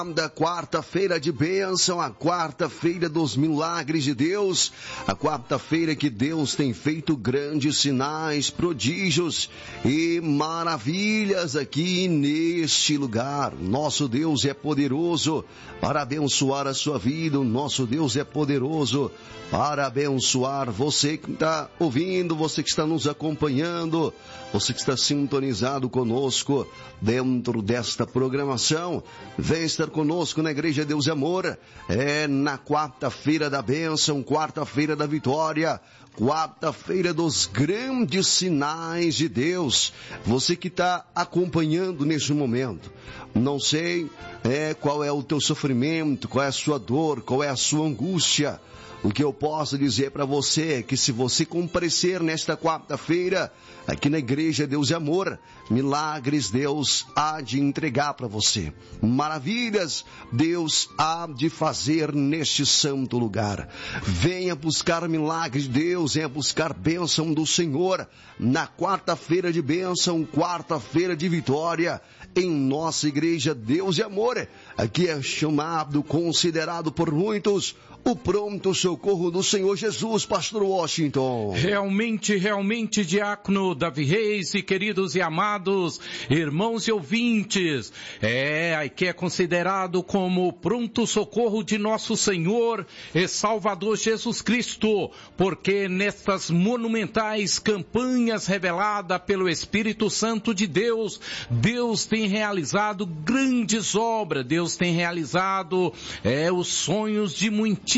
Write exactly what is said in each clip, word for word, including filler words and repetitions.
Da quarta-feira de bênção, a quarta-feira dos milagres de Deus, a quarta-feira que Deus tem feito grandes sinais, prodígios e maravilhas aqui neste lugar. Nosso Deus é poderoso para abençoar a sua vida, o nosso Deus é poderoso para abençoar você que está ouvindo, você que está nos acompanhando, você que está sintonizado conosco dentro desta programação. Vem estar conosco na Igreja Deus e Amor, é na quarta-feira da bênção, quarta-feira da vitória, quarta-feira dos grandes sinais de Deus. Você que está acompanhando neste momento, não sei é, qual é o teu sofrimento, qual é a sua dor, qual é a sua angústia. O que eu posso dizer para você é que se você comparecer nesta quarta-feira, aqui na Igreja Deus e Amor, milagres Deus há de entregar para você. Maravilhas Deus há de fazer neste santo lugar. Venha buscar milagres de Deus, venha buscar bênção do Senhor na quarta-feira de bênção, quarta-feira de vitória, em nossa Igreja Deus e Amor. Aqui é chamado, considerado por muitos, o pronto socorro do Senhor Jesus, Pastor Washington. Realmente, realmente, diácono Davi Reis e queridos e amados irmãos e ouvintes, é, aqui é considerado como o pronto socorro de nosso Senhor e Salvador Jesus Cristo, porque nestas monumentais campanhas reveladas pelo Espírito Santo de Deus, Deus tem realizado grandes obras, Deus tem realizado é, os sonhos de muitíssimas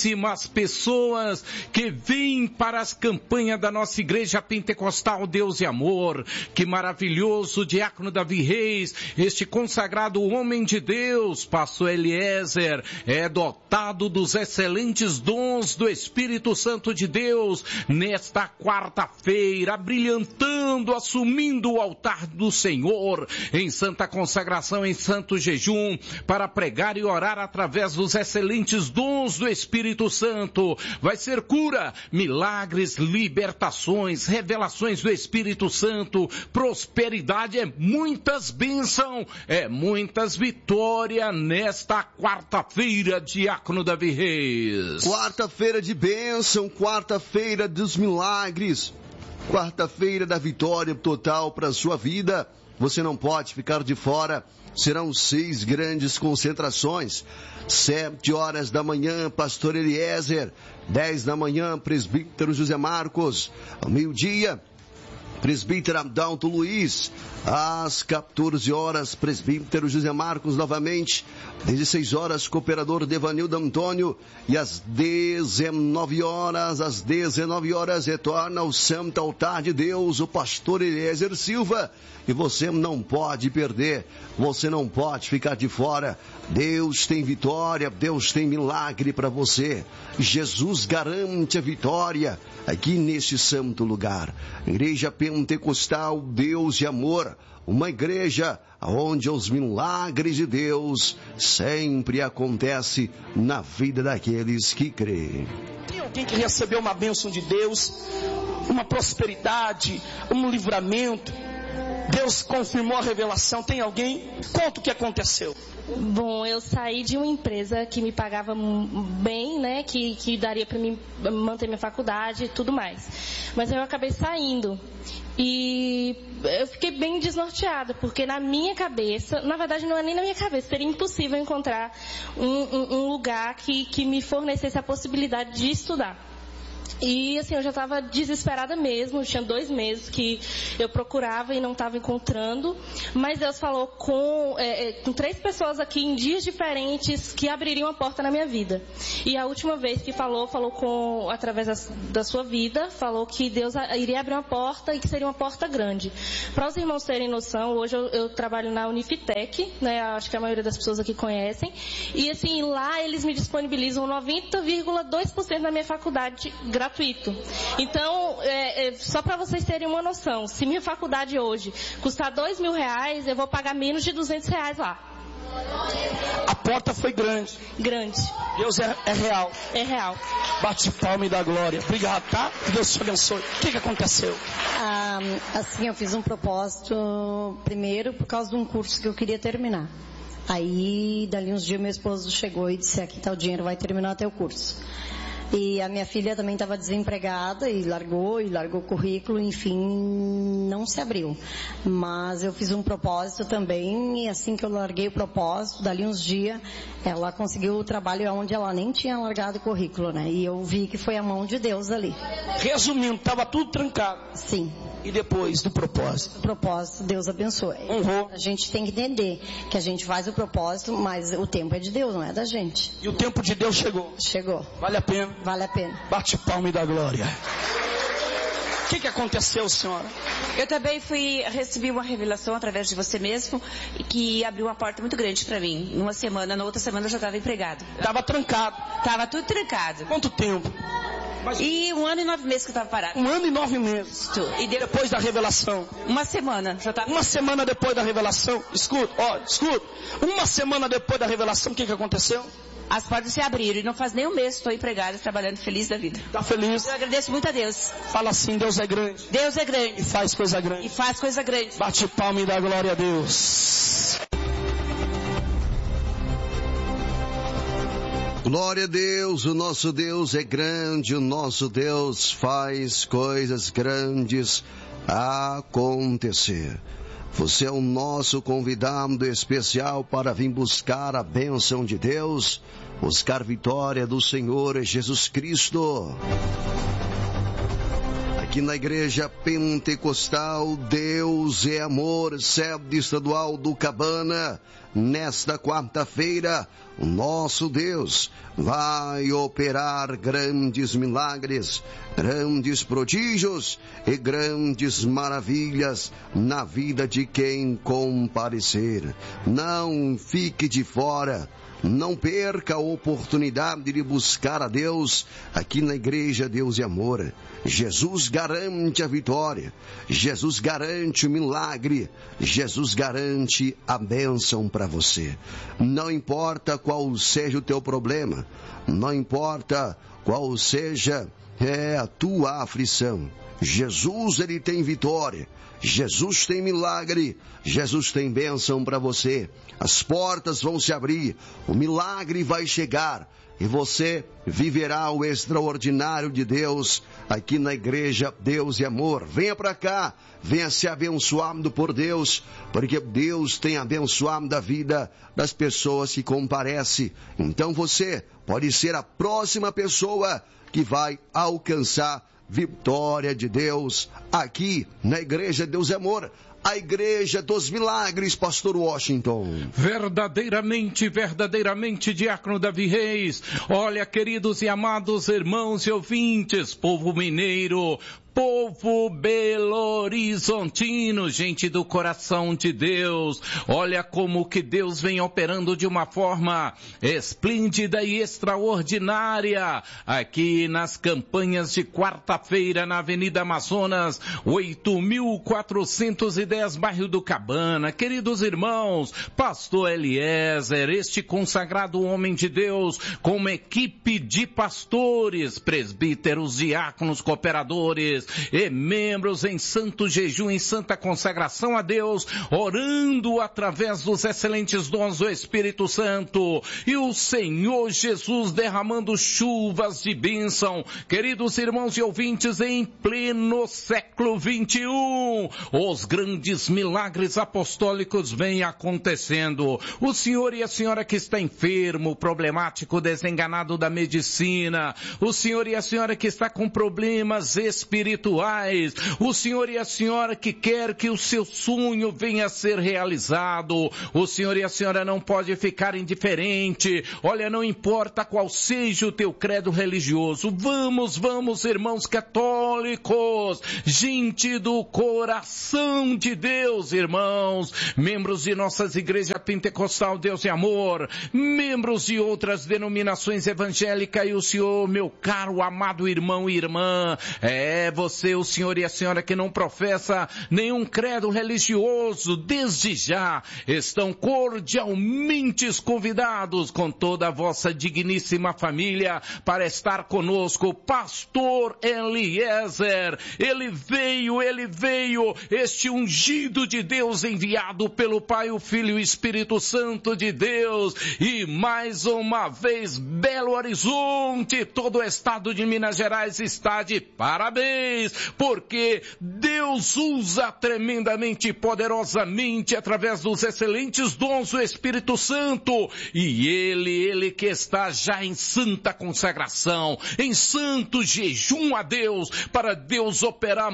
pessoas que vêm para as campanhas da nossa Igreja Pentecostal Deus e Amor. Que maravilhoso, diácono Davi Reis, este consagrado homem de Deus, pastor Eliezer, é dotado dos excelentes dons do Espírito Santo de Deus, nesta quarta-feira, brilhantando, assumindo o altar do Senhor, em santa consagração, em santo jejum, para pregar e orar através dos excelentes dons do Espírito Santo. Vai ser cura, milagres, libertações, revelações do Espírito Santo, prosperidade, é muitas bênçãos, é muitas vitórias nesta quarta-feira, diácono Davi Reis. Quarta-feira de bênção, quarta-feira dos milagres, quarta-feira da vitória total para a sua vida. Você não pode ficar de fora. Serão seis grandes concentrações. Sete horas da manhã, pastor Eliezer. Dez da manhã, presbítero José Marcos. Ao meio-dia, presbítero Adalto Luiz. Às quatorze horas, presbítero José Marcos novamente. dezesseis horas, cooperador Devanildo Antônio. E às dezenove horas, às dezenove horas, retorna ao Santo Altar de Deus, o pastor Eliezer Silva. E você não pode perder, você não pode ficar de fora. Deus tem vitória, Deus tem milagre para você. Jesus garante a vitória aqui neste santo lugar. Igreja Pentecostal Deus e Amor, uma igreja onde os milagres de Deus sempre acontecem na vida daqueles que creem. Tem alguém que recebeu uma bênção de Deus, uma prosperidade, um livramento? Deus confirmou a revelação. Tem alguém? Conta o que aconteceu. Bom, eu saí de uma empresa que me pagava bem, né, que, que daria para mim manter minha faculdade e tudo mais. Mas eu acabei saindo e eu fiquei bem desnorteada, porque na minha cabeça, na verdade não é nem na minha cabeça, seria impossível encontrar um, um, um lugar que, que me fornecesse a possibilidade de estudar. E assim, eu já estava desesperada mesmo, tinha dois meses que eu procurava e não estava encontrando, mas Deus falou com, é, com três pessoas aqui em dias diferentes que abririam a porta na minha vida. E a última vez que falou, falou com, através da, da sua vida, falou que Deus iria abrir uma porta e que seria uma porta grande. Para os irmãos terem noção, hoje eu, eu trabalho na Unifitec, né, acho que a maioria das pessoas aqui conhecem, e assim, lá eles me disponibilizam noventa vírgula dois por cento da minha faculdade gratuita. Então, é, é, só para vocês terem uma noção, se minha faculdade hoje custar dois mil reais, eu vou pagar menos de duzentos reais lá. A porta foi grande. Grande. Deus é, é real. É real. Bate palma e dá glória. Obrigado, tá? Que Deus te abençoe. O que, que aconteceu? Ah, assim, eu fiz um propósito primeiro por causa de um curso que eu queria terminar. Aí, dali uns dias, meu esposo chegou e disse, aqui tá o dinheiro, vai terminar teu curso. E a minha filha também estava desempregada e largou, e largou o currículo, enfim, não se abriu. Mas eu fiz um propósito também, e assim que eu larguei o propósito, dali uns dias, ela conseguiu o trabalho onde ela nem tinha largado o currículo, né? E eu vi que foi a mão de Deus ali. Resumindo, estava tudo trancado. Sim. E depois do propósito? O propósito, Deus abençoe. Uhum. A gente tem que entender que a gente faz o propósito, mas o tempo é de Deus, não é da gente. E o tempo de Deus chegou? Chegou. Vale a pena? Vale a pena. Bate palma e dá glória. O que, que aconteceu, senhora? Eu também fui, recebi uma revelação através de você mesmo, que abriu uma porta muito grande para mim. Numa semana, na outra semana eu já estava empregado. Estava trancado? Estava tudo trancado. Quanto tempo? Mas... E um ano e nove meses que eu estava parado. Um ano e nove meses? E de... depois da revelação? Uma semana. Já tava... Uma semana depois da revelação? Escuta, ó, escuta. Uma semana depois da revelação, o que, que aconteceu? As portas se abriram e não faz nem um mês estou empregada, trabalhando feliz da vida. Está feliz? Eu agradeço muito a Deus. Fala assim, Deus é grande. Deus é grande. E faz coisa grande. E faz coisa grande. Bate palma e dá glória a Deus. Glória a Deus, o nosso Deus é grande, o nosso Deus faz coisas grandes acontecer. Você é o nosso convidado especial para vir buscar a bênção de Deus, buscar vitória do Senhor Jesus Cristo. Aqui na Igreja Pentecostal, Deus é Amor, sede estadual do Cabana, nesta quarta-feira, o nosso Deus vai operar grandes milagres, grandes prodígios e grandes maravilhas na vida de quem comparecer. Não fique de fora. Não perca a oportunidade de buscar a Deus aqui na Igreja Deus e Amor. Jesus garante a vitória. Jesus garante o milagre. Jesus garante a bênção para você. Não importa qual seja o teu problema. Não importa qual seja é, a tua aflição. Jesus, ele tem vitória. Jesus tem milagre, Jesus tem bênção para você. As portas vão se abrir, o milagre vai chegar e você viverá o extraordinário de Deus aqui na Igreja Deus e Amor. Venha para cá, venha ser abençoado por Deus, porque Deus tem abençoado a vida das pessoas que comparecem. Então você pode ser a próxima pessoa que vai alcançar vitória de Deus aqui na Igreja Deus e Amor, a Igreja dos Milagres, Pastor Washington. Verdadeiramente, verdadeiramente, Diácono Davi Reis. Olha, queridos e amados irmãos e ouvintes, povo mineiro, povo Belo Horizontino, gente do coração de Deus, olha como que Deus vem operando de uma forma esplêndida e extraordinária aqui nas campanhas de quarta-feira na Avenida Amazonas, oito mil quatrocentos e dez, bairro do Cabana. Queridos irmãos, Pastor Eliezer, este consagrado homem de Deus, com uma equipe de pastores, presbíteros, diáconos, cooperadores e membros em santo jejum, em santa consagração a Deus, orando através dos excelentes dons do Espírito Santo, e o Senhor Jesus derramando chuvas de bênção. Queridos irmãos e ouvintes, em pleno século vinte e um, os grandes milagres apostólicos vêm acontecendo. O senhor e a senhora que está enfermo, problemático, desenganado da medicina, o senhor e a senhora que está com problemas espirituais, o senhor e a senhora que quer que o seu sonho venha a ser realizado, o senhor e a senhora não pode ficar indiferente. Olha, não importa qual seja o teu credo religioso, vamos, vamos, irmãos católicos, gente do coração de Deus, irmãos, membros de nossas igrejas pentecostal Deus e Amor, membros de outras denominações evangélicas, e o senhor, meu caro amado irmão e irmã, é, você, o senhor e a senhora que não professa nenhum credo religioso, desde já estão cordialmente convidados com toda a vossa digníssima família para estar conosco. Pastor Eliezer, ele veio, ele veio, este ungido de Deus enviado pelo Pai, o Filho e o Espírito Santo de Deus. E mais uma vez, Belo Horizonte, todo o estado de Minas Gerais está de parabéns, porque Deus usa tremendamente, poderosamente, através dos excelentes dons do Espírito Santo. E ele, ele que está já em santa consagração, em santo jejum a Deus, para Deus operar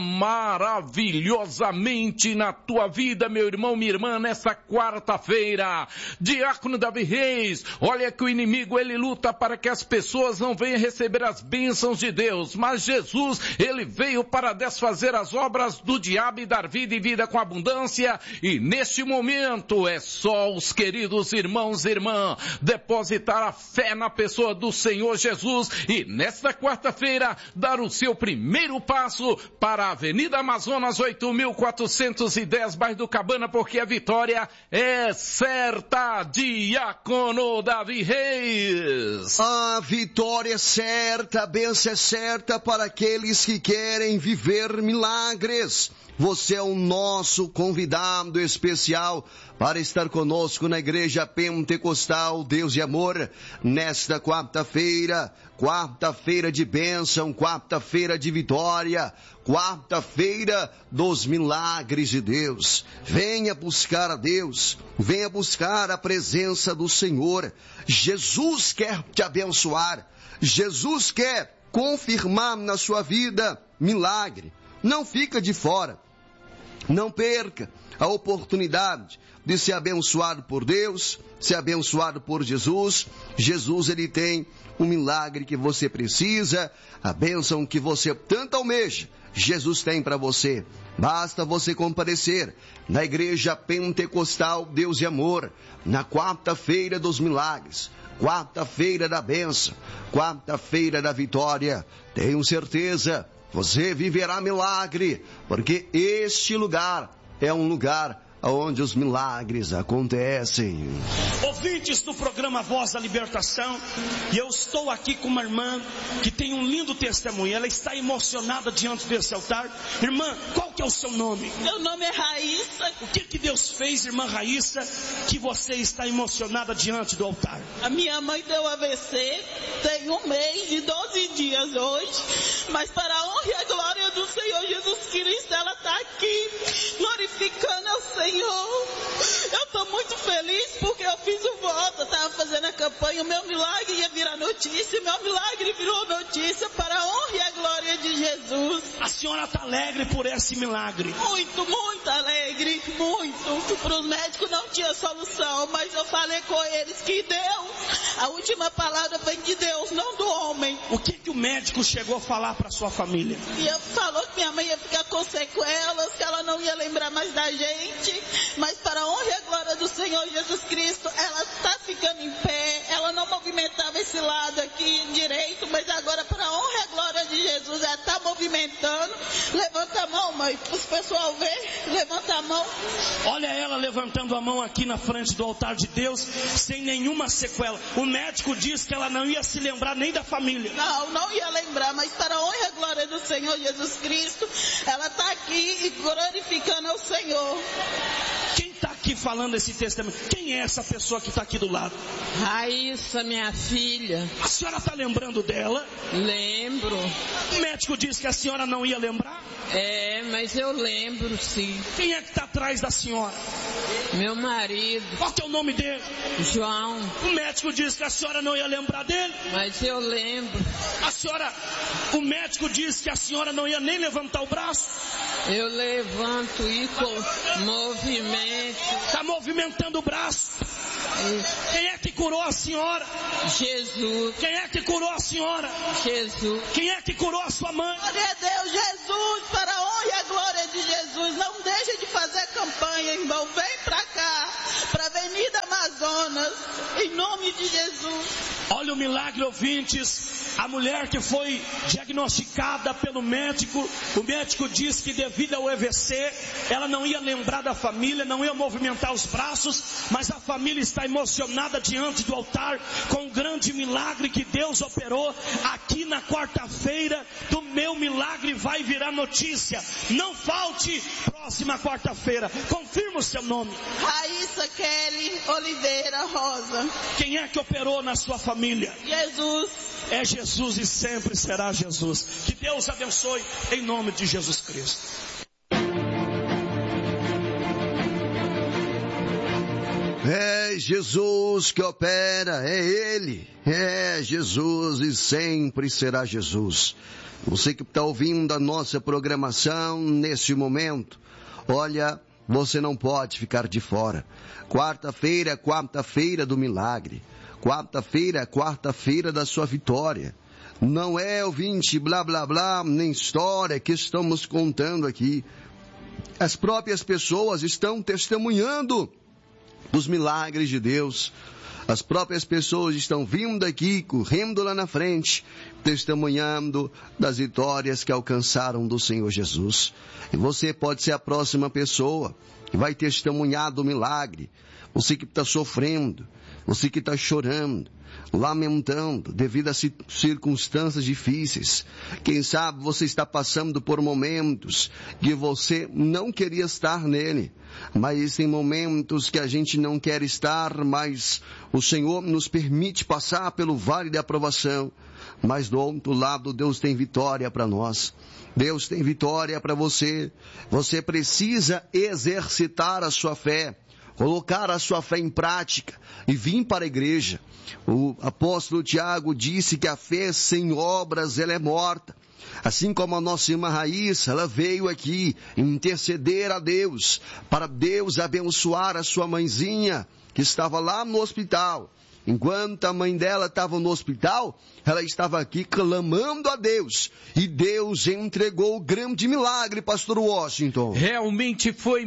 maravilhosamente na tua vida, meu irmão, minha irmã, nesta quarta-feira. Diácono Davi Reis, olha que o inimigo, ele luta para que as pessoas não venham receber as bênçãos de Deus, mas Jesus, ele veio para desfazer as obras do diabo e dar vida e vida com abundância. E neste momento é só os queridos irmãos e irmãs depositar a fé na pessoa do Senhor Jesus e nesta quarta-feira dar o seu primeiro passo para a Avenida Amazonas oito mil quatrocentos e dez, bairro do Cabana, porque a vitória é certa. Diácono Davi Reis. A vitória é certa, a bênção é certa para aqueles que querem viver milagres. Você é o nosso convidado especial para estar conosco na Igreja Pentecostal Deus de Amor nesta quarta-feira, quarta-feira de bênção, quarta-feira de vitória, quarta-feira dos milagres de Deus. Venha buscar a Deus, venha buscar a presença do Senhor. Jesus quer te abençoar, Jesus quer confirmar na sua vida milagre. Não fica de fora. Não perca a oportunidade de ser abençoado por Deus, ser abençoado por Jesus. Jesus, ele tem o milagre que você precisa, a bênção que você tanto almeja. Jesus tem para você. Basta você comparecer na Igreja Pentecostal Deus de Amor, na quarta-feira dos milagres, quarta-feira da bênção, quarta-feira da vitória. Tenho certeza, você viverá milagre, porque este lugar é um lugar onde os milagres acontecem. Ouvintes do programa Voz da Libertação, e eu estou aqui com uma irmã que tem um lindo testemunho. Ela está emocionada diante desse altar. Irmã, qual que é o seu nome? Meu nome é Raíssa. O que que Deus fez, irmã Raíssa, que você está emocionada diante do altar? A minha mãe deu A V C, tem um mês e doze dias hoje, mas para a honra e a glória do Senhor Jesus Cristo, ela está aqui, glorificando ao Senhor. Eu estou muito feliz porque eu fiz o voto, eu estava fazendo a campanha, o meu milagre ia virar notícia, meu milagre virou notícia para a honra e a glória de Jesus. A senhora está alegre por esse milagre? Muito, muito alegre, muito. Para os médicos não tinha solução, mas eu falei com eles que Deus, a última palavra vem de Deus, não do homem. O que que o médico chegou a falar para sua família? E ele falou que minha mãe ia ficar com sequelas, que ela não ia lembrar mais da gente, mas para a honra e a glória do Senhor Jesus Cristo, ela está ficando em pé, ela não movimentava esse lado aqui direito, mas agora para a honra e a glória de Jesus, ela está movimentando. Levanta a mão, mãe, para o pessoal ver, levanta a mão. Olha ela levantando a mão aqui na frente do altar de Deus, sem nenhuma sequela. O médico disse que ela não ia se lembrar nem da família. Não, não ia lembrar, mas para a honra e a glória do Senhor Jesus Cristo, ela está aqui e glorificando ao Senhor. Quem está aqui falando esse testemunho? Quem é essa pessoa que está aqui do lado? Raíssa, minha filha. A senhora está lembrando dela? Lembro. O médico disse que a senhora não ia lembrar? É, mas eu lembro sim. Quem é que está atrás da senhora? Meu marido. Qual que é o nome dele? João. O médico disse que a senhora não ia lembrar dele? Mas eu lembro. A senhora, o médico disse que a senhora não ia nem levantar o braço? Eu levanto e com movimento. Está movimentando o braço. Quem é que curou a senhora? Jesus. Quem é que curou a senhora? Jesus. Quem é que curou a sua mãe? Glória a Deus, Jesus, para a honra e a glória de Jesus. Não deixe de fazer campanha, irmão. Vem para cá, para a Avenida Amazonas, em nome de Jesus. Olha o milagre, ouvintes. A mulher que foi diagnosticada pelo médico, o médico disse que devido ao E V C, ela não ia lembrar da família, não ia movimentar os braços, mas a família está emocionada diante do altar com o grande milagre que Deus operou. Aqui na quarta-feira do meu milagre vai virar notícia. Não falte, próxima quarta-feira. Confirma o seu nome. Raíssa Kelly Oliveira Rosa. Quem é que operou na sua família? Jesus. É Jesus e sempre será Jesus. Que Deus abençoe em nome de Jesus Cristo. É Jesus que opera, é Ele, é Jesus e sempre será Jesus. Você que está ouvindo a nossa programação neste momento, olha, você não pode ficar de fora. Quarta-feira é quarta-feira do milagre. Quarta-feira é quarta-feira da sua vitória. Não é, ouvinte, blá, blá, blá, nem história que estamos contando aqui. As próprias pessoas estão testemunhando dos milagres de Deus. As próprias pessoas estão vindo aqui, correndo lá na frente, testemunhando das vitórias que alcançaram do Senhor Jesus. E você pode ser a próxima pessoa que vai testemunhar do milagre. Você que está sofrendo, você que está chorando, lamentando devido a circunstâncias difíceis. Quem sabe você está passando por momentos que você não queria estar nele. Mas tem momentos que a gente não quer estar, mas o Senhor nos permite passar pelo vale de aprovação. Mas do outro lado, Deus tem vitória para nós. Deus tem vitória para você. Você precisa exercitar a sua fé, colocar a sua fé em prática e vir para a igreja. O apóstolo Tiago disse que a fé sem obras ela é morta. Assim como a nossa irmã Raíssa, ela veio aqui interceder a Deus, para Deus abençoar a sua mãezinha, que estava lá no hospital. Enquanto a mãe dela estava no hospital, ela estava aqui clamando a Deus. E Deus entregou o grande milagre, pastor Washington. Realmente foi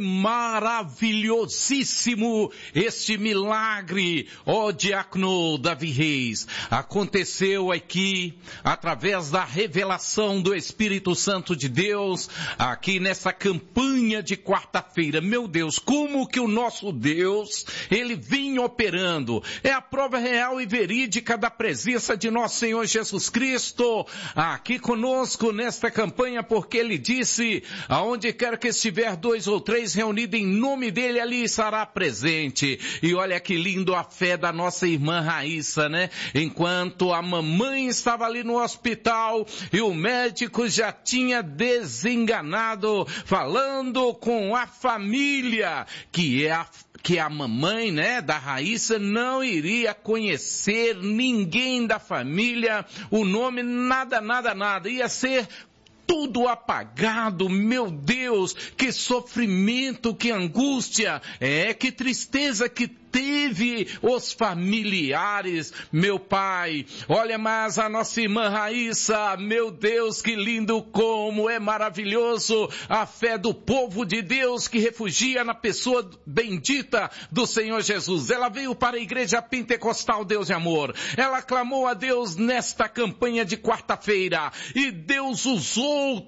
maravilhosíssimo este milagre, ó diácono Davi Reis. Aconteceu aqui, através da revelação do Espírito Santo de Deus, aqui nessa campanha de quarta-feira. Meu Deus, como que o nosso Deus, ele vinha operando. É a prova real e verídica da presença de nosso Senhor Jesus Cristo aqui conosco nesta campanha, porque ele disse, aonde quer que estiver dois ou três reunidos em nome dele, ali estará presente. E olha que lindo a fé da nossa irmã Raíssa, né? Enquanto a mamãe estava ali no hospital e o médico já tinha desenganado, falando com a família, que é a que a mamãe, né, da Raíssa não iria conhecer ninguém da família, o nome, nada, nada, nada, ia ser tudo apagado. Meu Deus, que sofrimento, que angústia, é, que tristeza que teve os familiares, meu pai. Olha, mas a nossa irmã Raíssa, meu Deus, que lindo, como é maravilhoso a fé do povo de Deus que refugia na pessoa bendita do Senhor Jesus. Ela veio para a igreja pentecostal Deus de Amor. Ela clamou a Deus nesta campanha de quarta-feira e Deus usou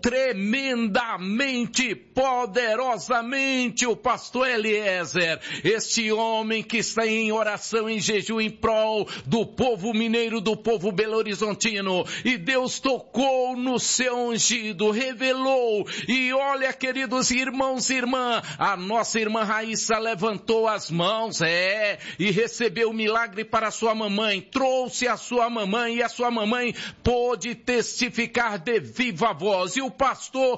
tremendamente, poderosamente o pastor Eliezer, este homem que está em oração, em jejum, em prol do povo mineiro, do povo belo-horizontino, e Deus tocou no seu ungido, revelou, e olha, queridos irmãos e irmãs, a nossa irmã Raíssa levantou as mãos, é, e recebeu o milagre para a sua mamãe, trouxe a sua mamãe, e a sua mamãe pôde testificar de viva voz, e o pastor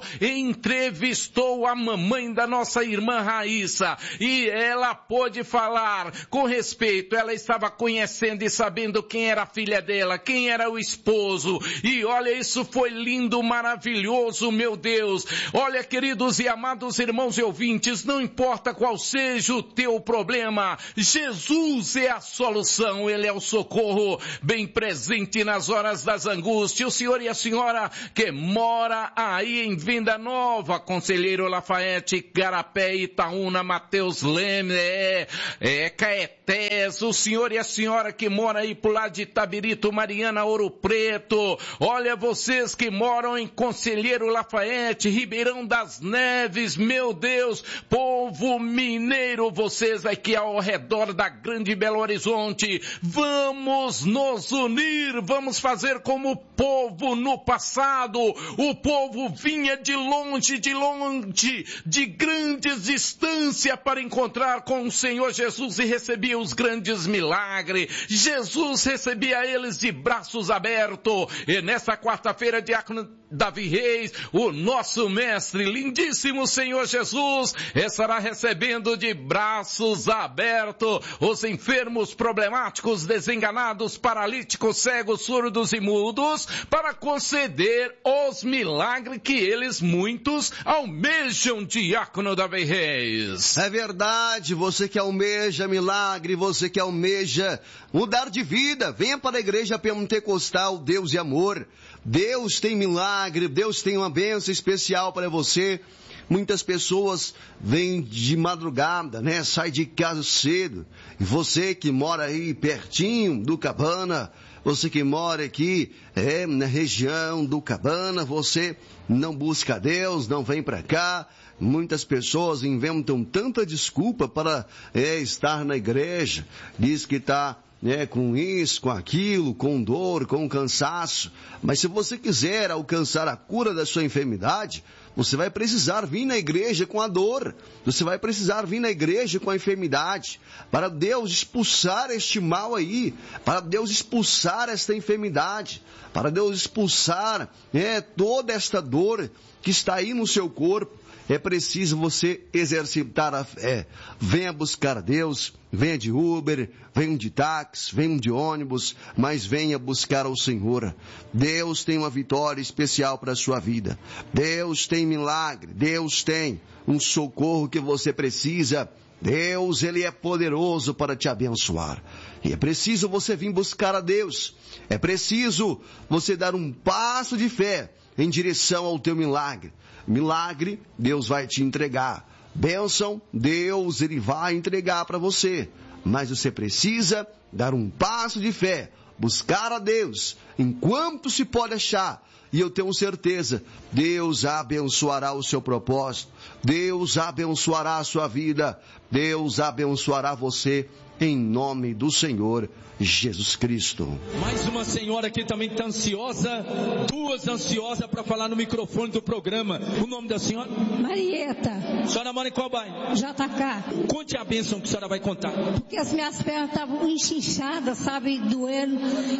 entrevistou a mamãe da nossa irmã Raíssa, e ela pôde falar com respeito. Ela estava conhecendo e sabendo quem era a filha dela, quem era o esposo, e olha, isso foi lindo, maravilhoso, meu Deus. Olha, queridos e amados irmãos e ouvintes, não importa qual seja o teu problema, Jesus é a solução, Ele é o socorro bem presente nas horas das angústias. O senhor e a senhora que mora aí em Venda Nova, Conselheiro Lafayette, Garapé, Itaúna, Mateus Leme, é, é Caetés, o senhor e a senhora que mora aí pro lado de Itabirito, Mariana, Ouro Preto, olha vocês que moram em Conselheiro Lafayette, Ribeirão das Neves, meu Deus, povo mineiro, vocês aqui ao redor da Grande Belo Horizonte, vamos nos unir, vamos fazer como o povo no passado, o povo vinha de longe, de longe, de grandes distâncias para encontrar com o Senhor Jesus e recebia os grandes milagres. Jesus recebia eles de braços abertos. E nessa quarta-feira, diácono Davi Reis, o nosso mestre, lindíssimo Senhor Jesus, estará recebendo de braços abertos os enfermos problemáticos, desenganados, paralíticos, cegos, surdos e mudos, para conceder os milagres que eles muitos almejam, diácono Davi Reis. É verdade, você que almeja milagre, você que almeja mudar de vida, venha para a igreja pentecostal Deus e Amor. Deus tem milagre, Deus tem uma bênção especial para você. Muitas pessoas vêm de madrugada, né? Sai de casa cedo. E você que mora aí pertinho do Cabana, você que mora aqui é, na região do Cabana, você não busca Deus, não vem para cá. Muitas pessoas inventam tanta desculpa para é, estar na igreja. Diz que está é, com isso, com aquilo, com dor, com cansaço. Mas se você quiser alcançar a cura da sua enfermidade, você vai precisar vir na igreja com a dor. Você vai precisar vir na igreja com a enfermidade. Para Deus expulsar este mal aí. Para Deus expulsar esta enfermidade. Para Deus expulsar é, toda esta dor que está aí no seu corpo. É preciso você exercitar a fé. Venha buscar Deus, venha de Uber, venha de táxi, venha de ônibus, mas venha buscar ao Senhor. Deus tem uma vitória especial para a sua vida. Deus tem milagre, Deus tem um socorro que você precisa. Deus, Ele é poderoso para te abençoar. E é preciso você vir buscar a Deus. É preciso você dar um passo de fé em direção ao teu milagre. Milagre, Deus vai te entregar. Bênção, Deus, Ele vai entregar para você. Mas você precisa dar um passo de fé, buscar a Deus, enquanto se pode achar. E eu tenho certeza, Deus abençoará o seu propósito. Deus abençoará a sua vida. Deus abençoará você em nome do Senhor Jesus Cristo. Mais uma senhora aqui também que está ansiosa, duas ansiosas para falar no microfone do programa. O nome da senhora? Marieta. A senhora mora em qual bairro? J K. Conte a bênção que a senhora vai contar. Porque as minhas pernas estavam enchinchadas, sabe, doendo,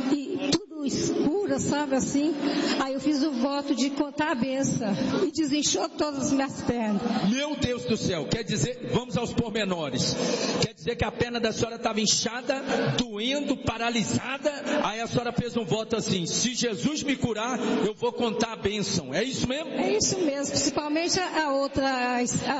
e tudo escura, sabe, assim. Aí eu fiz o voto de contar a bênção e desinchou todas as minhas pernas. Meu Deus do céu, quer dizer, vamos aos pormenores. Quer dizer que a perna da senhora estava inchada, doendo, paralisada. Aí a senhora fez um voto assim: se Jesus me curar, eu vou contar a bênção. É isso mesmo? É isso mesmo, principalmente a outra, a,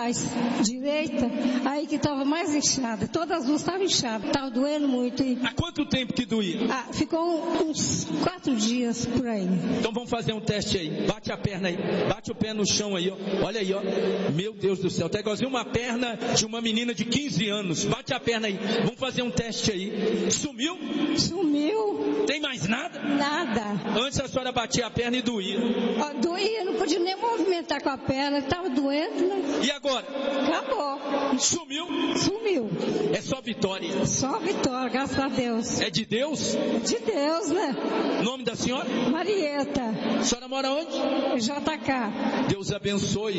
a direita, aí que estava mais inchada. Todas as duas estavam inchadas, estava doendo muito. E... Há quanto tempo que doía? Ah, ficou uns quatro dias por aí. Então vamos fazer um teste aí. Bate a perna aí, bate o pé no chão aí, ó. Olha aí, ó. Meu Deus do céu, tá igualzinho uma perna de uma menina de quinze anos. Bate a perna aí, vamos fazer um teste aí. Sumiu? Sumiu. Tem mais nada? Nada. Antes a senhora batia a perna e doía. Ó, doía, não podia nem movimentar com a perna, estava doendo, né? E agora? Acabou. Sumiu? Sumiu. É só vitória. Só vitória, graças a Deus. É de Deus? De Deus, né? Nome da senhora? Marieta. A senhora mora onde? J K. Deus abençoe.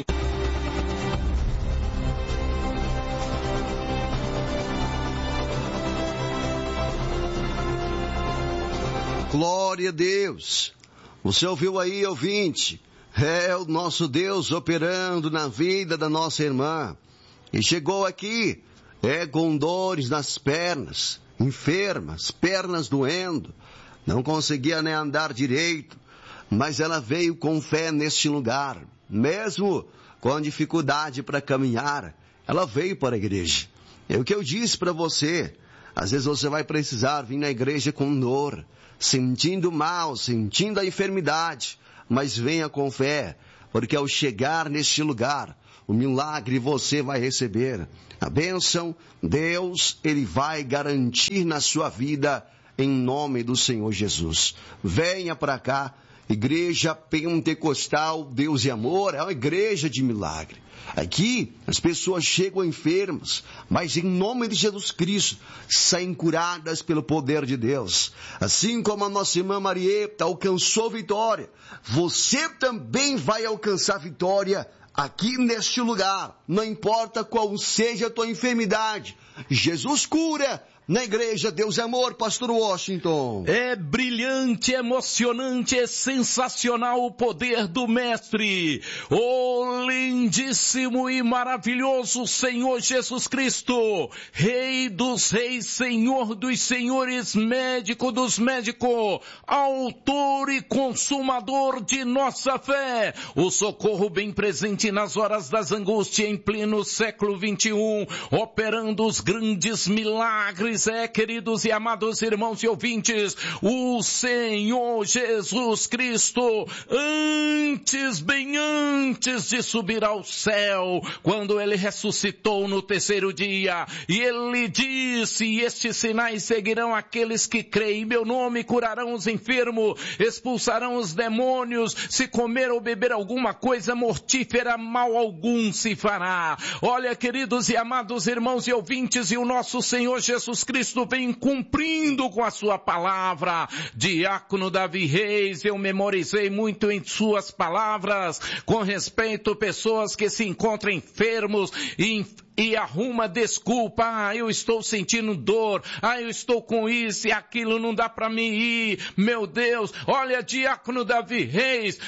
Glória a Deus. Você ouviu aí, ouvinte? É o nosso Deus operando na vida da nossa irmã. E chegou aqui, é com dores nas pernas, enfermas, pernas doendo. Não conseguia nem andar direito, mas ela veio com fé neste lugar. Mesmo com dificuldade para caminhar, ela veio para a igreja. É o que eu disse para você. Às vezes você vai precisar vir na igreja com dor, sentindo mal, sentindo a enfermidade, mas venha com fé, porque ao chegar neste lugar, o milagre você vai receber. A bênção, Deus, Ele vai garantir na sua vida, em nome do Senhor Jesus. Venha para cá, Igreja Pentecostal Deus e Amor, é uma igreja de milagre. Aqui as pessoas chegam enfermas, mas em nome de Jesus Cristo saem curadas pelo poder de Deus. Assim como a nossa irmã Marieta alcançou vitória, você também vai alcançar vitória aqui neste lugar. Não importa qual seja a tua enfermidade, Jesus cura. Na igreja Deus é Amor, Pastor Washington. É brilhante, emocionante, é sensacional o poder do Mestre. O lindíssimo e maravilhoso Senhor Jesus Cristo, Rei dos Reis, Senhor dos Senhores, Médico dos Médicos, Autor e Consumador de nossa fé. O socorro bem presente nas horas das angústias em pleno século vinte e um, operando os grandes milagres. É, queridos e amados irmãos e ouvintes, o Senhor Jesus Cristo, antes, bem antes de subir ao céu, quando Ele ressuscitou no terceiro dia, e Ele disse, e estes sinais seguirão aqueles que creem, em meu nome curarão os enfermos, expulsarão os demônios, se comer ou beber alguma coisa mortífera, mal algum se fará. Olha, queridos e amados irmãos e ouvintes, e o nosso Senhor Jesus Cristo vem cumprindo com a sua palavra. Diácono Davi Reis, eu memorizei muito em suas palavras, com respeito a pessoas que se encontram enfermos e E arruma desculpa, ah, eu estou sentindo dor, ah, eu estou com isso e aquilo, não dá para mim ir, meu Deus. Olha, Diácono Davi Reis,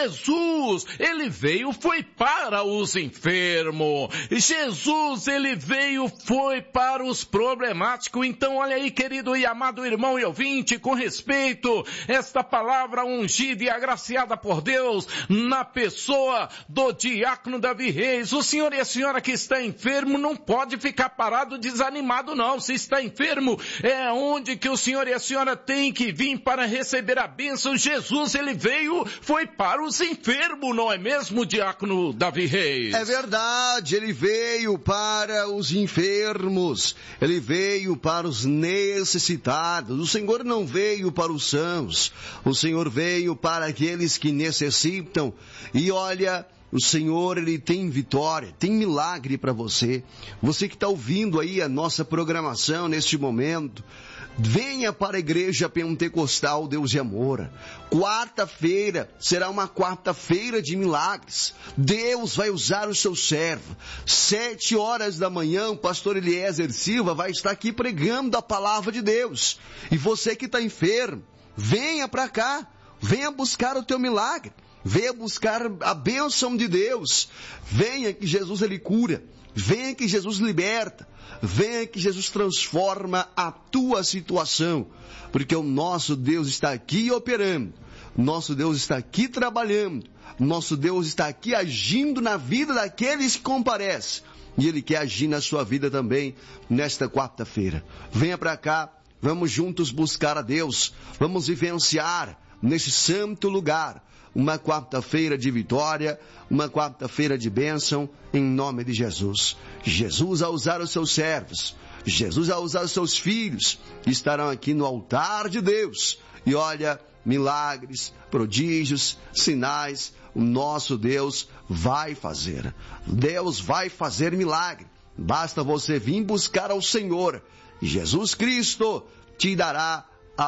Jesus, Ele veio, foi para os enfermos, Jesus, Ele veio, foi para os problemáticos. Então olha aí, querido e amado irmão e ouvinte, com respeito, esta palavra ungida e agraciada por Deus, na pessoa do Diácono Davi Reis, o senhor e a senhora que está enfermo, não pode ficar parado, desanimado não. Se está enfermo, é onde que o senhor e a senhora tem que vir para receber a bênção. Jesus, Ele veio, foi para os enfermos, não é mesmo, Diácono Davi Reis? É verdade, Ele veio para os enfermos, Ele veio para os necessitados. O Senhor não veio para os sãos, o Senhor veio para aqueles que necessitam. E olha, o Senhor, Ele tem vitória, tem milagre para você. Você que está ouvindo aí a nossa programação neste momento, venha para a Igreja Pentecostal Deus e Amor. Quarta-feira será uma quarta-feira de milagres. Deus vai usar o seu servo. Sete horas da manhã, o pastor Eliezer Silva vai estar aqui pregando a palavra de Deus. E você que está enfermo, venha para cá, venha buscar o teu milagre. Venha buscar a bênção de Deus. Venha que Jesus Ele cura. Venha que Jesus liberta. Venha que Jesus transforma a tua situação. Porque o nosso Deus está aqui operando. Nosso Deus está aqui trabalhando. Nosso Deus está aqui agindo na vida daqueles que comparecem. E Ele quer agir na sua vida também nesta quarta-feira. Venha para cá. Vamos juntos buscar a Deus. Vamos vivenciar nesse santo lugar uma quarta-feira de vitória, uma quarta-feira de bênção, em nome de Jesus. Jesus a usar os seus servos, Jesus a usar os seus filhos, que estarão aqui no altar de Deus. E olha, milagres, prodígios, sinais, o nosso Deus vai fazer. Deus vai fazer milagre. Basta você vir buscar ao Senhor. Jesus Cristo te dará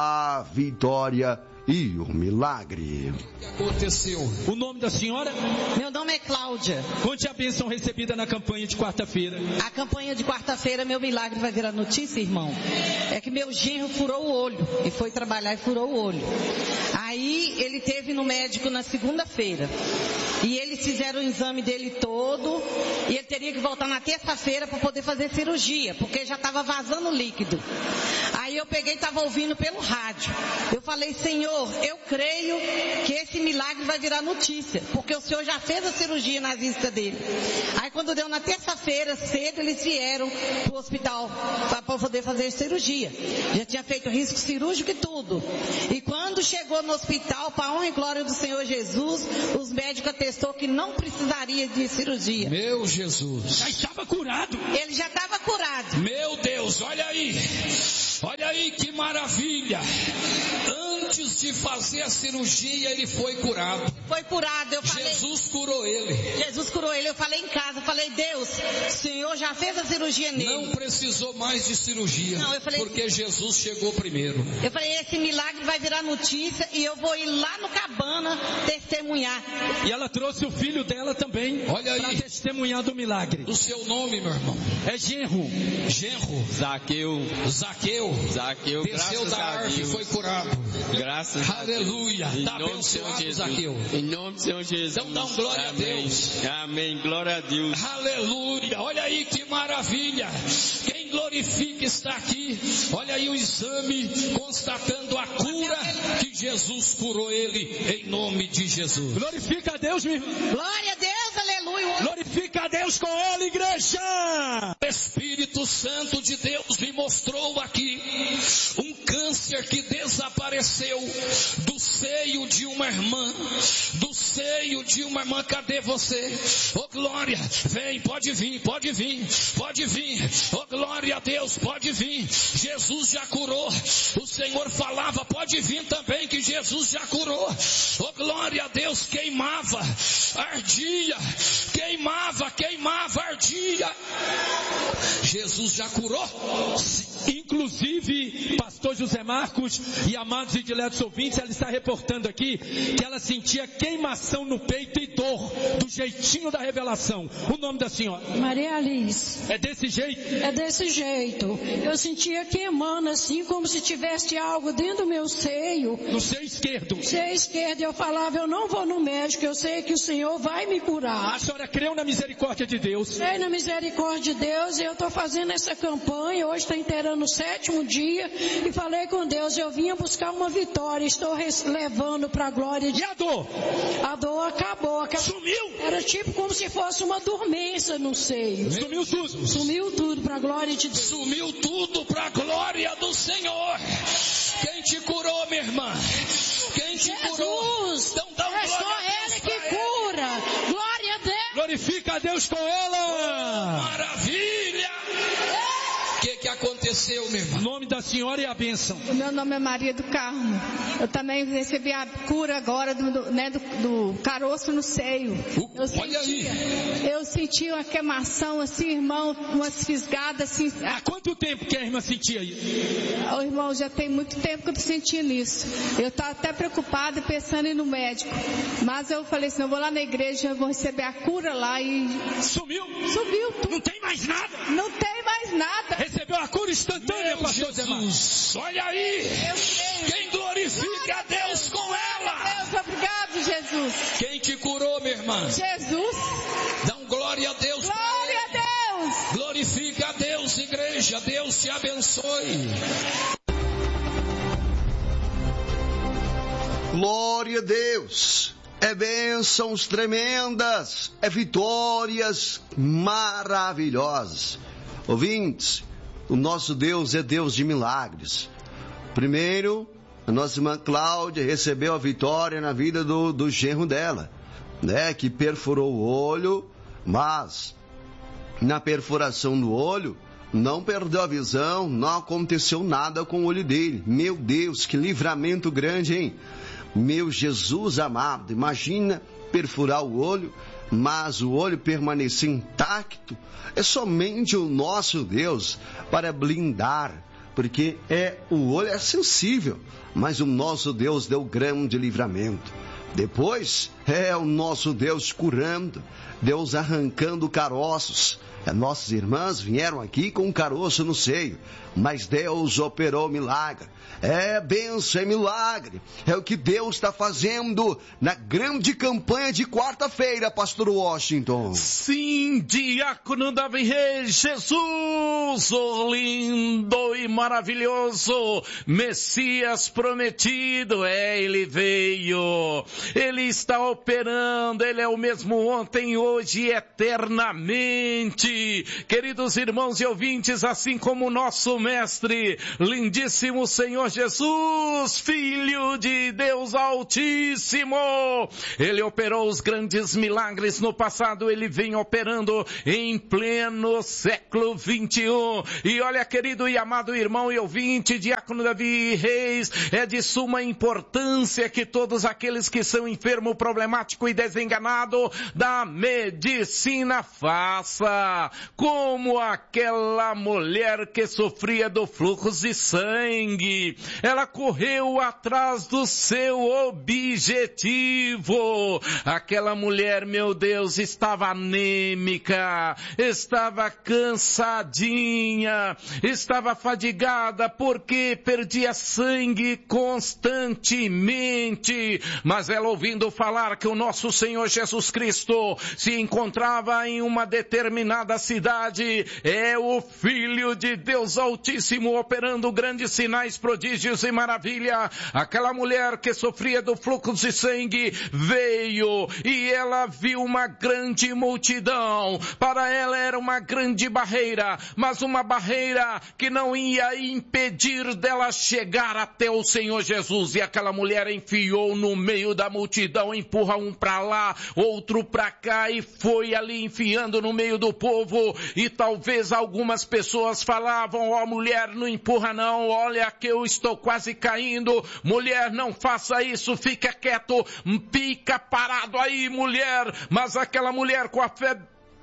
a vitória e o milagre. O que aconteceu? O nome da senhora? Meu nome é Cláudia. Conte a bênção recebida na campanha de quarta-feira. A campanha de quarta-feira, meu milagre vai virar notícia, irmão. É que meu genro furou o olho. E foi trabalhar e furou o olho. Aí ele teve no médico na segunda-feira. E eles fizeram o exame dele todo. E ele teria que voltar na terça-feira para poder fazer cirurgia. Porque já estava vazando líquido. Aí eu peguei e estava ouvindo pelo rádio. Eu falei, Senhor, eu creio que esse milagre vai virar notícia, porque o Senhor já fez a cirurgia na vista dele. Aí quando deu na terça-feira, cedo, eles vieram pro hospital para poder fazer cirurgia. Já tinha feito risco cirúrgico e tudo. E quando chegou no hospital, para a honra e glória do Senhor Jesus, os médicos atestou que não precisaria de cirurgia. Meu Jesus. Já estava curado. Ele já estava curado. Meu Deus, olha aí. Olha aí que maravilha. Antes de fazer a cirurgia, ele foi curado. Foi curado, eu falei. Jesus curou ele. Jesus curou ele. Eu falei em casa, eu falei, Deus, o Senhor já fez a cirurgia nele. Não precisou mais de cirurgia. Não, eu falei, porque Jesus chegou primeiro. Eu falei, esse milagre vai virar notícia e eu vou ir lá no Cabana testemunhar. E ela trouxe o filho dela também. Olha aí. Para testemunhar do milagre. O seu nome, meu irmão? É Genro. Genro. Zaqueu. Zaqueu. Zaqueu. Desceu da árvore e foi curado. Graças a Deus. Aleluia. Está abençoado, Zaqueu. Em nome do Senhor Jesus. Então dá um glória Amém. a Deus. Amém. Glória a Deus. Aleluia. Olha aí que maravilha. Quem glorifica está aqui. Olha aí o exame constatando a cura que Jesus curou ele em nome de Jesus. Glorifica a Deus, meu irmão. Glória a Deus, aleluia. Glorifica a Deus com ela, igreja. O Espírito Santo de Deus me mostrou aqui um câncer que desapareceu do seio de uma irmã, do seio de uma irmã. Cadê você? Oh glória, vem, pode vir, pode vir, pode vir. Oh glória a Deus, pode vir. Jesus já curou. O Senhor falava, pode vir também que Jesus já curou. Oh glória a Deus, queimava, ardia, queimava, queimava, ardia. Jesus já curou. Inclusive, pastor José Marcos e amados e diletos ouvintes, ela está reportando aqui que ela sentia queimação no peito e dor, do jeitinho da revelação. O nome da senhora? Maria Alice. É desse jeito? É desse jeito. Eu sentia queimando assim, como se tivesse algo dentro do meu seio. No seio esquerdo? Seio esquerdo. Eu falava, eu não vou no médico, eu sei que o Senhor vai me curar. A senhora creu na misericórdia de Deus? Creio na misericórdia de Deus e eu estou fazendo essa campanha, hoje está inteirando o sétimo dia e falei com Deus, eu vinha buscar uma vitória, estou levando para a glória de Deus. E a dor? A dor acabou, acabou. Sumiu? Era tipo como se fosse uma dormência no seio. Sumiu tudo? Sumiu tudo para a glória de Deus. Sumiu tudo para a glória do Senhor. Quem te curou, minha irmã? Quem te Jesus, curou? Então dá um é glória só a Deus Ele que pra cura. Ele. Glória a Deus. Glorifica a Deus com ela. Oh, maravilha. O que, que aconteceu, meu irmão? O nome da senhora e a bênção. O meu nome é Maria do Carmo. Eu também recebi a cura agora do, do, né, do, do caroço no seio. Uh, eu olha sentia, aí. Eu senti uma queimação assim, irmão, umas fisgadas assim. Há quanto tempo que a irmã sentia isso? Oh, irmão, já tem muito tempo que eu tô sentindo isso. Eu estava até preocupada pensando em ir no médico. Mas eu falei assim, eu vou lá na igreja, eu vou receber a cura lá e... Sumiu? Sumiu tudo. Não tem mais nada? Não tem mais nada. Recebeu a cura instantânea, Meu pastor Jesus, olha aí. Quem glorifica a Deus com ela? Deus, obrigado, Jesus. Quem te curou, minha irmã? Jesus. Dá um glória a Deus. Glória a Deus. Glorifica a Deus, igreja. Deus te abençoe. Glória a Deus. É bênçãos tremendas, é vitórias maravilhosas. Ouvintes, o nosso Deus é Deus de milagres. Primeiro, a nossa irmã Cláudia recebeu a vitória na vida do, do genro dela, né, que perfurou o olho, mas na perfuração do olho não perdeu a visão, não aconteceu nada com o olho dele. Meu Deus, que livramento grande, hein? Meu Jesus amado, imagina perfurar o olho, mas o olho permanecer intacto. É somente o nosso Deus para blindar, porque é o olho é sensível, mas o nosso Deus deu grande livramento. Depois é o nosso Deus curando, Deus arrancando caroços, Nossas irmãs vieram aqui com um caroço no seio, mas Deus operou milagre. É bênção, é milagre. É o que Deus está fazendo na grande campanha de quarta-feira, pastor Washington. Sim, diácono Davi Reis, Jesus, o lindo e maravilhoso Messias prometido. É, ele veio, ele está operando, ele é o mesmo ontem, hoje e eternamente. Queridos irmãos e ouvintes, assim como o nosso mestre, lindíssimo Senhor Jesus, Filho de Deus Altíssimo, ele operou os grandes milagres no passado, ele vem operando em pleno século vinte e um. E olha, querido e amado irmão e ouvinte, diácono Davi Reis, é de suma importância que todos aqueles que são enfermo, problemático e desenganado da medicina faça como aquela mulher que sofria do fluxo de sangue. Ela correu atrás do seu objetivo. Aquela mulher, meu Deus, estava anêmica, estava cansadinha, estava fadigada porque perdia sangue constantemente. Mas ela, ouvindo falar que o nosso Senhor Jesus Cristo se encontrava em uma determinada cidade, é o Filho de Deus Altíssimo operando grandes sinais, prodígios e maravilha. Aquela mulher que sofria do fluxo de sangue veio e ela viu uma grande multidão. Para ela era uma grande barreira, mas uma barreira que não ia impedir dela chegar até o Senhor Jesus. E aquela mulher enfiou no meio da multidão, empurra um para lá, outro para cá e foi ali enfiando no meio do povo. E talvez algumas pessoas falavam: ó, mulher, não empurra não, olha que eu estou quase caindo, mulher, não faça isso, fica quieto, fica parado aí, mulher. Mas aquela mulher, com a fé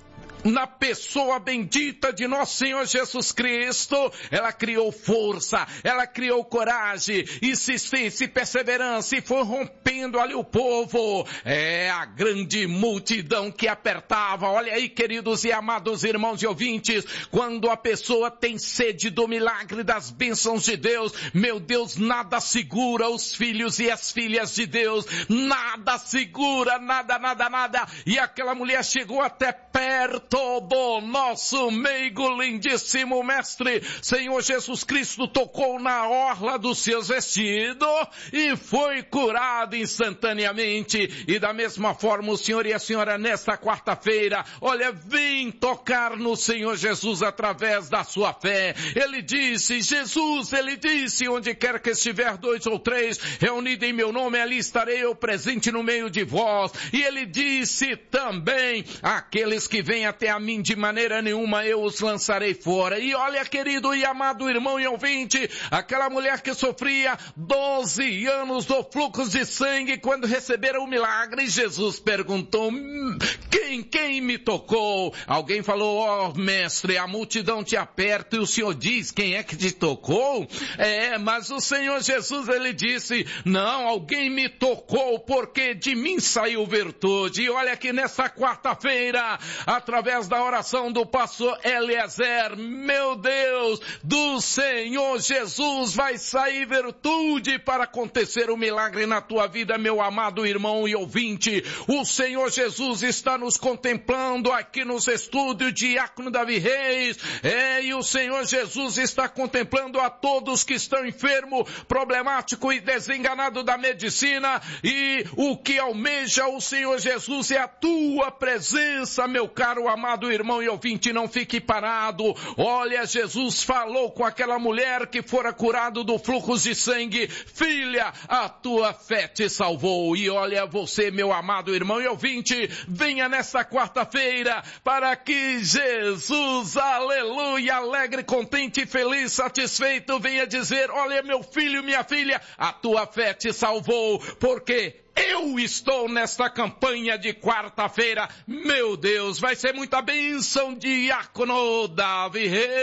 na pessoa bendita de nosso Senhor Jesus Cristo, ela criou força, ela criou coragem, insistência e perseverança, e foi rompendo ali o povo. É a grande multidão que apertava. Olha aí, queridos e amados irmãos e ouvintes, quando a pessoa tem sede do milagre, das bênçãos de Deus, meu Deus, nada segura os filhos e as filhas de Deus, nada segura, nada, nada, nada. E aquela mulher chegou até perto do nosso meigo, lindíssimo mestre Senhor Jesus Cristo, tocou na orla dos seus vestidos e foi curado instantaneamente. E da mesma forma, o senhor e a senhora nesta quarta-feira, olha, vem tocar no Senhor Jesus através da sua fé. Ele disse, Jesus, ele disse, onde quer que estiver dois ou três reunidos em meu nome, ali estarei eu presente no meio de vós. E ele disse também, aqueles que vêm até a mim, de maneira nenhuma eu os lançarei fora. E olha, querido e amado irmão e ouvinte, aquela mulher que sofria doze anos do fluxo de sangue, quando receberam o milagre, Jesus perguntou, quem, quem me tocou? Alguém falou, ó, oh, mestre, a multidão te aperta e o senhor diz, quem é que te tocou? É, mas o Senhor Jesus, ele disse, não, alguém me tocou porque de mim saiu virtude. E olha que nessa quarta-feira, através da oração do pastor Eliezer, meu Deus, do Senhor Jesus vai sair virtude para acontecer o milagre na tua vida, meu amado irmão e ouvinte. O Senhor Jesus está nos contemplando aqui nos estúdios, diácono Davi Reis, é, e o Senhor Jesus está contemplando a todos que estão enfermos, problemático e desenganado da medicina, e o que almeja o Senhor Jesus é a tua presença, meu caro amado irmão e ouvinte. Não fique parado. Olha, Jesus falou com aquela mulher que fora curado do fluxo de sangue, filha, a tua fé te salvou. E olha, você, meu amado irmão e ouvinte, venha nessa quarta-feira para que Jesus, aleluia, alegre, contente, feliz, satisfeito, venha dizer, olha, meu filho, minha filha, a tua fé te salvou, porque eu estou nesta campanha de quarta-feira. Meu Deus, vai ser muita bênção, diácono Davi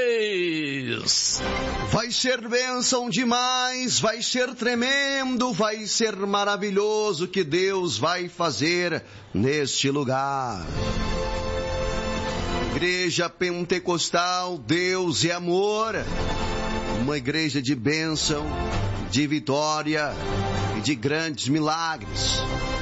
Reis. Vai ser bênção demais, vai ser tremendo, vai ser maravilhoso que Deus vai fazer neste lugar. Igreja Pentecostal, Deus é amor. Uma igreja de bênção, de vitória e de grandes milagres.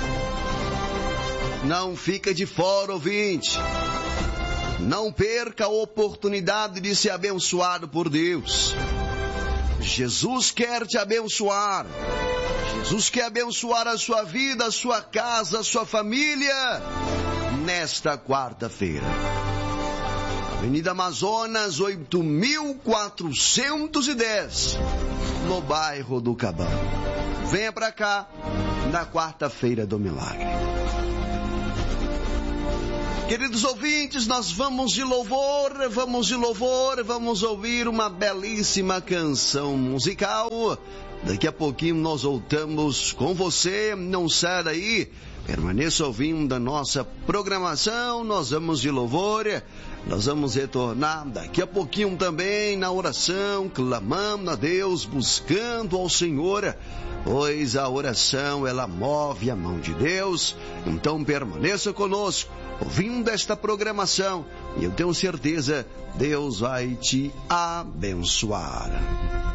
Não fica de fora, ouvinte. Não perca a oportunidade de ser abençoado por Deus. Jesus quer te abençoar. Jesus quer abençoar a sua vida, a sua casa, a sua família. Nesta quarta-feira. Avenida Amazonas, oito mil quatrocentos e dez, no bairro do Cabão. Venha para cá, na quarta-feira do milagre. Queridos ouvintes, nós vamos de louvor, vamos de louvor, vamos ouvir uma belíssima canção musical. Daqui a pouquinho nós voltamos com você, não sai daí, permaneça ouvindo a nossa programação, nós vamos de louvor, nós vamos retornar daqui a pouquinho também na oração, clamando a Deus, buscando ao Senhor, pois a oração ela move a mão de Deus, então permaneça conosco, ouvindo esta programação, e eu tenho certeza, Deus vai te abençoar.